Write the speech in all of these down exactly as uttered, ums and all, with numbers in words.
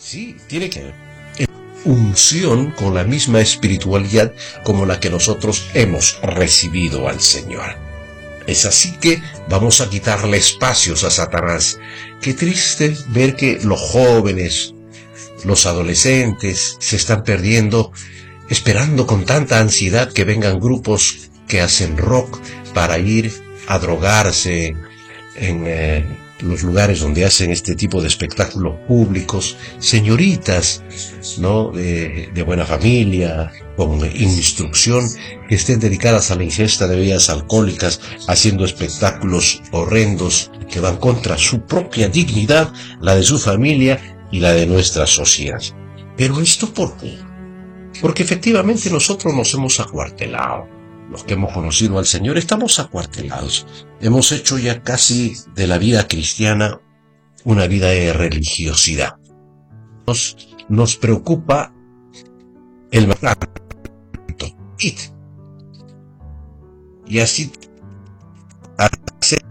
Sí, tiene que haber unción con la misma espiritualidad como la que nosotros hemos recibido al Señor. Es así que vamos a quitarle espacios a Satanás. Qué triste ver que los jóvenes, los adolescentes se están perdiendo, esperando con tanta ansiedad que vengan grupos que hacen rock para ir a drogarse en eh, los lugares donde hacen este tipo de espectáculos públicos, señoritas, ¿no? De, de buena familia, con instrucción, que estén dedicadas a la ingesta de bebidas alcohólicas, haciendo espectáculos horrendos que van contra su propia dignidad, la de su familia y la de nuestra sociedad. ¿Pero esto por qué? Porque efectivamente nosotros nos hemos acuartelado. Los que hemos conocido al Señor estamos acuartelados. Hemos hecho ya casi de la vida cristiana una vida de religiosidad. Nos, nos preocupa el mandamiento. Y así hacer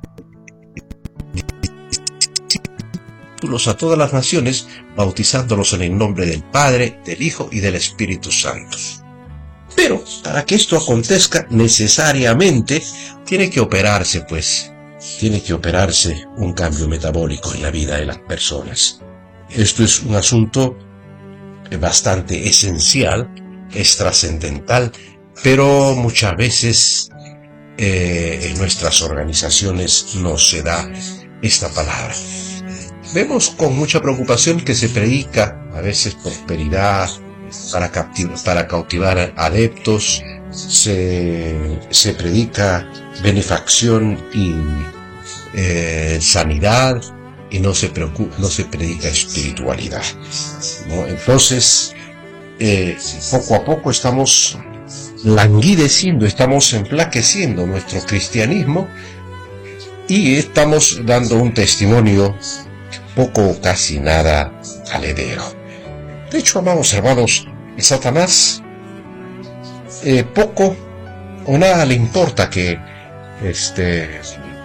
discípulos a todas las naciones, bautizándolos en el nombre del Padre, del Hijo y del Espíritu Santo. Pero para que esto acontezca necesariamente tiene que operarse, pues, tiene que operarse un cambio metabólico en la vida de las personas. Esto es un asunto bastante esencial, es trascendental, pero muchas veces eh, en nuestras organizaciones no se da esta palabra. Vemos con mucha preocupación que se predica a veces prosperidad, Para, captiv- para cautivar adeptos, se, se predica benefacción y eh, sanidad, y no se, preocupa, no se predica espiritualidad, ¿no? Entonces, eh, poco a poco estamos languideciendo, estamos enflaqueciendo nuestro cristianismo y estamos dando un testimonio poco o casi nada valedero. De hecho, amados hermanos, Satanás eh, poco o nada le importa que este,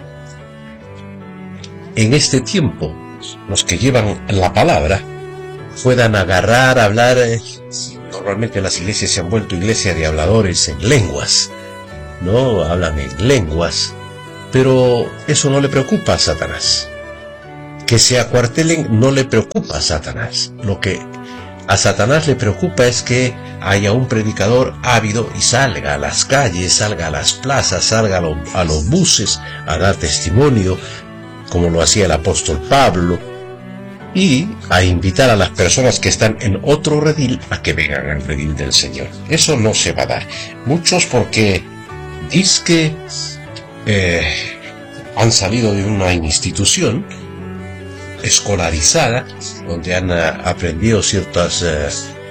en este tiempo los que llevan la palabra puedan agarrar, hablar. Eh, normalmente las iglesias se han vuelto iglesias de habladores en lenguas, ¿no? Hablan en lenguas, pero eso no le preocupa a Satanás. Que se acuartelen no le preocupa a Satanás. Lo que a Satanás le preocupa es que haya un predicador ávido y salga a las calles, salga a las plazas, salga a, lo, a los buses a dar testimonio, como lo hacía el apóstol Pablo, y a invitar a las personas que están en otro redil a que vengan al redil del Señor. Eso no se va a dar. Muchos porque dizque eh, han salido de una institución escolarizada, donde han uh, aprendido ciertas, uh,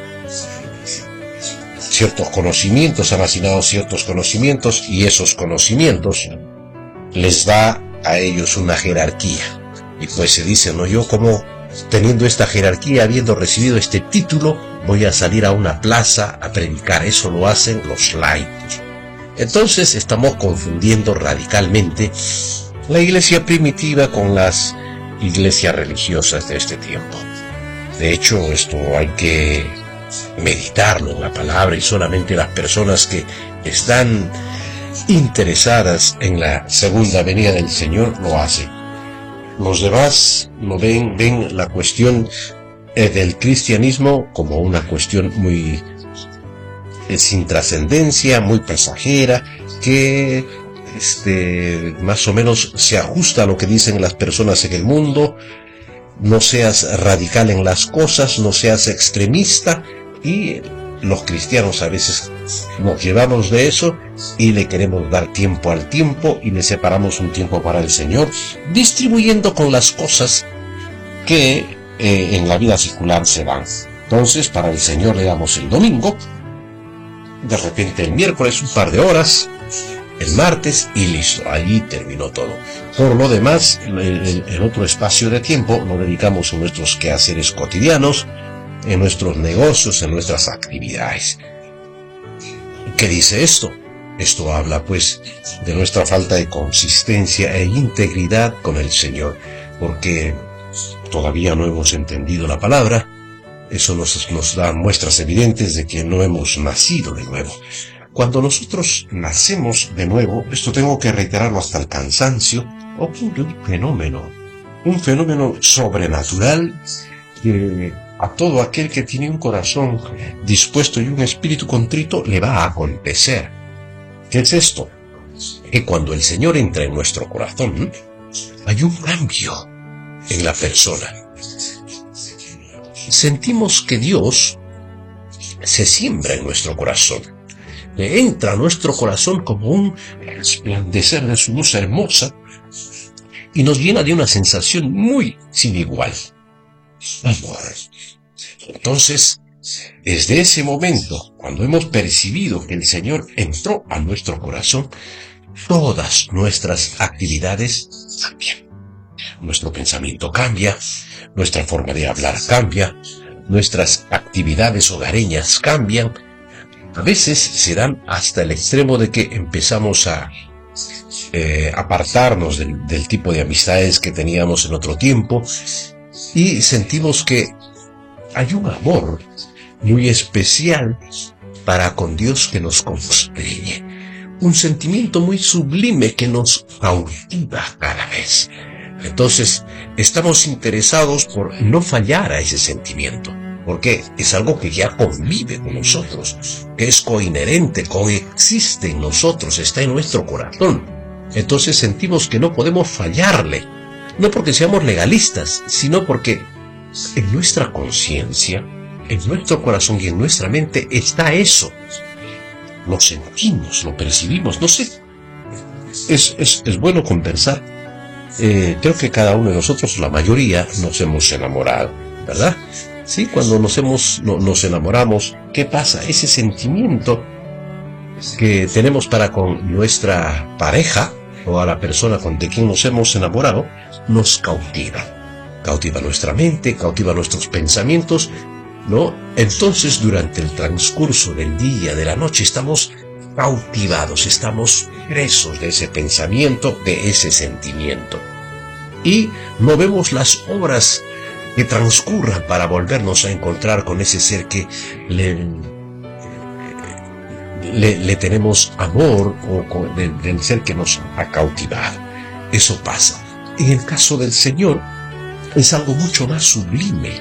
ciertos conocimientos, han asignado ciertos conocimientos, y esos conocimientos les da a ellos una jerarquía. Y pues se dice, no, yo como teniendo esta jerarquía, habiendo recibido este título, voy a salir a una plaza a predicar. Eso lo hacen los laicos. Entonces estamos confundiendo radicalmente la iglesia primitiva con las iglesias religiosas de este tiempo. De hecho, esto hay que meditarlo en la palabra, y solamente las personas que están interesadas en la segunda venida del Señor lo hacen. Los demás lo ven, ven la cuestión eh, del cristianismo como una cuestión muy eh, sin trascendencia, muy pasajera, que Este, más o menos se ajusta a lo que dicen las personas en el mundo. No seas radical en las cosas, no seas extremista, y los cristianos a veces nos llevamos de eso y le queremos dar tiempo al tiempo y le separamos un tiempo para el Señor, distribuyendo con las cosas que eh, en la vida secular se dan. Entonces, para el Señor le damos el domingo, de repente el miércoles un par de horas, el martes, y listo, allí terminó todo. Por lo demás, el, el, el otro espacio de tiempo lo dedicamos a nuestros quehaceres cotidianos, en nuestros negocios, en nuestras actividades. ¿Qué dice esto? Esto habla pues de nuestra falta de consistencia e integridad con el Señor, porque todavía no hemos entendido la palabra. Eso nos, nos da muestras evidentes de que no hemos nacido de nuevo. Cuando nosotros nacemos de nuevo, esto tengo que reiterarlo hasta el cansancio, ocurre un fenómeno, un fenómeno sobrenatural que a todo aquel que tiene un corazón dispuesto y un espíritu contrito le va a acontecer. ¿Qué es esto? Que cuando el Señor entra en nuestro corazón, hay un cambio en la persona. Sentimos que Dios se siembra en nuestro corazón. Le entra a nuestro corazón como un resplandecer de su luz hermosa y nos llena de una sensación muy sin igual. Amor. Entonces, desde ese momento, cuando hemos percibido que el Señor entró a nuestro corazón, todas nuestras actividades cambian. Nuestro pensamiento cambia, nuestra forma de hablar cambia, nuestras actividades hogareñas cambian. A veces se dan hasta el extremo de que empezamos a eh, apartarnos del, del tipo de amistades que teníamos en otro tiempo y sentimos que hay un amor muy especial para con Dios que nos constriñe, un sentimiento muy sublime que nos cautiva cada vez. Entonces, estamos interesados por no fallar a ese sentimiento, porque es algo que ya convive con nosotros, que es coinherente, coexiste en nosotros, está en nuestro corazón. Entonces sentimos que no podemos fallarle, no porque seamos legalistas, sino porque en nuestra conciencia, en nuestro corazón y en nuestra mente está eso. Lo sentimos, lo percibimos, no sé. Es, es, es bueno conversar. Eh, creo que cada uno de nosotros, la mayoría, nos hemos enamorado, ¿verdad? Sí, cuando nos hemos, no, nos enamoramos, ¿qué pasa? Ese sentimiento que tenemos para con nuestra pareja o a la persona con de quien nos hemos enamorado, nos cautiva. Cautiva nuestra mente, cautiva nuestros pensamientos, ¿no? Entonces, durante el transcurso del día, de la noche, estamos cautivados, estamos presos de ese pensamiento, de ese sentimiento. Y no vemos las horas que transcurran para volvernos a encontrar con ese ser que le, le, le tenemos amor, o con, del, del ser que nos ha cautivado. Eso pasa. En el caso del Señor, es algo mucho más sublime.